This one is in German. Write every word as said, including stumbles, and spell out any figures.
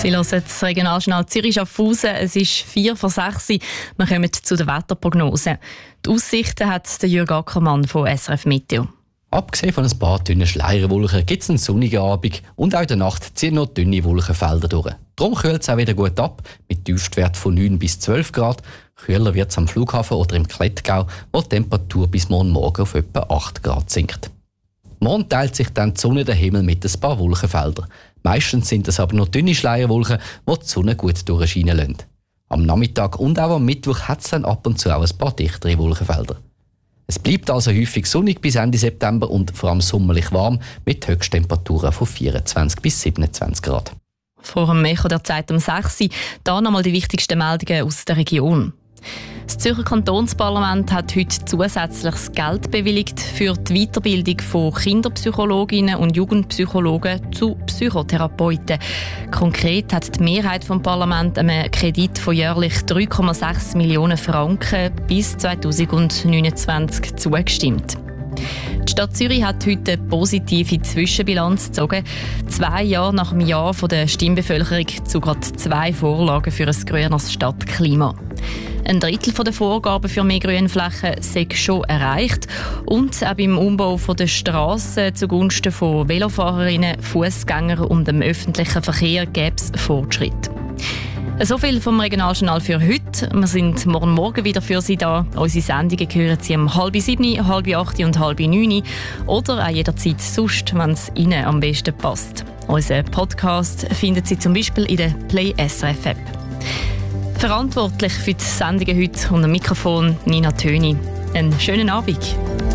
Sie hören das Regionaljournal Zürich-Schaffhausen. Es ist vier vor sechs. Wir kommen zu der Wetterprognose. Die Aussichten hat der Jürg Ackermann von S R F Meteo. Abgesehen von ein paar dünnen Schleierwolken gibt es einen sonnigen Abend und auch in der Nacht ziehen noch dünne Wolkenfelder durch. Darum kühlt es auch wieder gut ab, mit Tiefstwert von neun bis zwölf Grad. Kühler wird es am Flughafen oder im Klettgau, wo die Temperatur bis morgen Morgen auf etwa acht Grad sinkt. Morgen teilt sich dann die Sonne den Himmel mit ein paar Wolkenfeldern. Meistens sind es aber noch dünne Schleierwolken, die die Sonne gut durchscheinen lassen. Am Nachmittag und auch am Mittwoch hat es dann ab und zu auch ein paar dichtere Wolkenfelder. Es bleibt also häufig sonnig bis Ende September und vor allem sommerlich warm mit Höchsttemperaturen von vierundzwanzig bis siebenundzwanzig Grad. Vor dem Echo der Zeit um sechs Uhr, da nochmal die wichtigsten Meldungen aus der Region. Das Zürcher Kantonsparlament hat heute zusätzliches Geld bewilligt für die Weiterbildung von Kinderpsychologinnen und Jugendpsychologen zu Psychotherapeuten. Konkret hat die Mehrheit des Parlaments einem Kredit von jährlich drei Komma sechs Millionen Franken bis zweitausendneunundzwanzig zugestimmt. Die Stadt Zürich hat heute eine positive Zwischenbilanz gezogen. Zwei Jahre nach dem Jahr der Stimmbevölkerung zu gerade zwei Vorlagen für ein grüneres Stadtklima. Ein Drittel der Vorgaben für mehr Grünflächen sei schon erreicht. Und auch beim Umbau der Strassen zugunsten von Velofahrerinnen, Fußgängern und dem öffentlichen Verkehr gäbe es Fortschritt. So viel vom Regionaljournal für heute. Wir sind morgen Morgen wieder für Sie da. Unsere Sendungen hören Sie um halb sieben, halb acht und halb neun oder auch jederzeit sonst, wenn es Ihnen am besten passt. Unseren Podcast finden Sie zum Beispiel in der Play S R F App. Verantwortlich für die Sendungen heute unter dem Mikrofon Nina Töni. Einen schönen Abend.